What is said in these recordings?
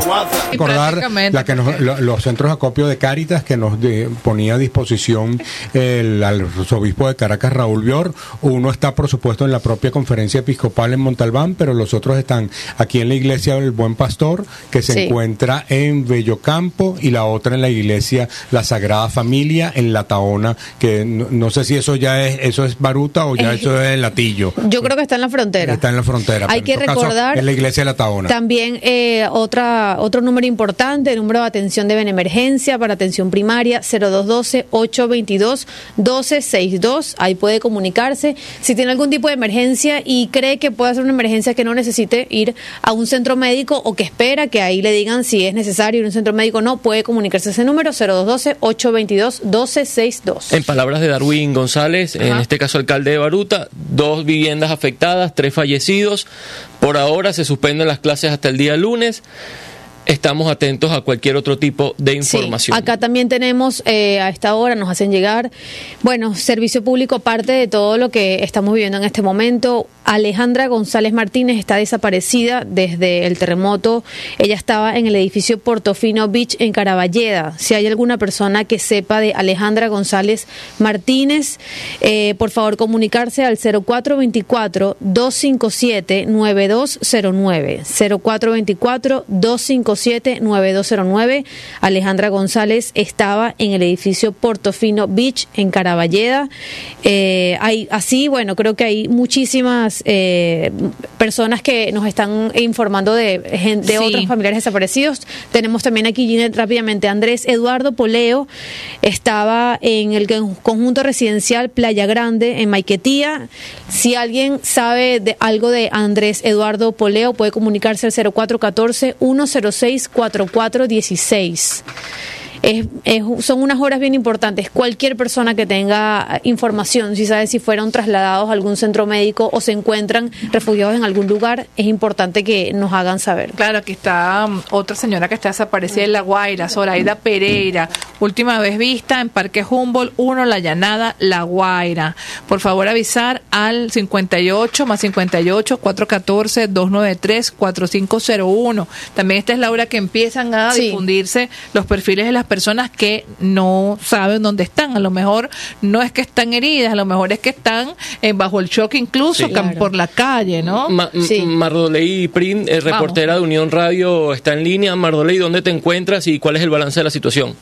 Recordar los centros de acopio de Cáritas que nos ponía a disposición el arzobispo de Caracas, Raúl Bior. Uno está, por supuesto, en la propia conferencia episcopal en Montalbán, pero los otros están aquí en la iglesia del Buen Pastor, que se encuentra en Bellocampo, y la otra en la iglesia La Sagrada Familia en La Taona, que no sé si eso es Baruta o ya eso es Latillo. Yo creo que está en la frontera. Está en la frontera. Hay que recordar en la iglesia de La Taona. También otro número importante, el número de atención de Benemergencia para atención primaria, 0212-822-1262. Ahí puede comunicarse si tiene algún tipo de emergencia y cree que puede ser una emergencia que no necesite ir a un centro médico, o que espera que ahí le digan si es necesario ir a un centro médico. No, puede comunicarse a ese número, 0212-822-1262. En palabras de Darwin González, en este caso alcalde de Baruta, 2 viviendas afectadas, 3 fallecidos. Por ahora se suspenden las clases hasta el día lunes. Estamos atentos a cualquier otro tipo de información. Sí, acá también tenemos, a esta hora nos hacen llegar, servicio público, parte de todo lo que estamos viviendo en este momento. Alejandra González Martínez está desaparecida desde el terremoto. Ella estaba en el edificio Portofino Beach en Caraballeda. Si hay alguna persona que sepa de Alejandra González Martínez, por favor comunicarse al 0424-257-9209. 0424-257-9209. Alejandra González estaba en el edificio Portofino Beach en Caraballeda. Creo que hay muchísimas personas que nos están informando de otros familiares desaparecidos. Tenemos también aquí, Ginette, rápidamente, Andrés Eduardo Poleo estaba en el conjunto residencial Playa Grande en Maiquetía. Si alguien sabe de algo de Andrés Eduardo Poleo, puede comunicarse al 0414-106-4416. Son unas horas bien importantes. Cualquier persona que tenga información, si sabe si fueron trasladados a algún centro médico o se encuentran refugiados en algún lugar, es importante que nos hagan saber. Claro, aquí está otra señora que está desaparecida en La Guaira, Zoraida Pereira, última vez vista en Parque Humboldt 1, La Llanada, La Guaira. Por favor, avisar al 58 más 58 414 293 4501. También esta es la hora que empiezan a difundirse los perfiles de las personas que no saben dónde están. A lo mejor no es que están heridas, a lo mejor es que están bajo el shock, incluso por la calle, ¿no? Mardoley Prin, reportera de Unión Radio, está en línea. Mardoley, ¿dónde te encuentras y cuál es el balance de la situación?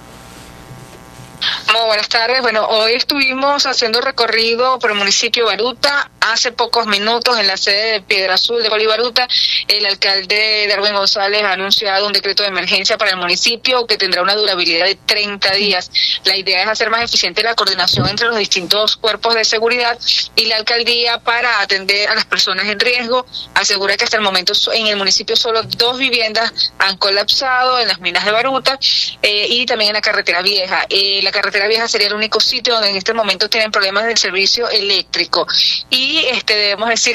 Muy buenas tardes. Bueno, hoy estuvimos haciendo recorrido por el municipio de Baruta. Hace pocos minutos, en la sede de Piedra Azul de Colibaruta, el alcalde Darwin González ha anunciado un decreto de emergencia para el municipio que tendrá una durabilidad de 30 días. La idea es hacer más eficiente la coordinación entre los distintos cuerpos de seguridad y la alcaldía para atender a las personas en riesgo. Asegura que hasta el momento en el municipio solo 2 viviendas han colapsado en las minas de Baruta y también en la carretera vieja. La carretera vieja sería el único sitio donde en este momento tienen problemas del servicio eléctrico. Y debemos decir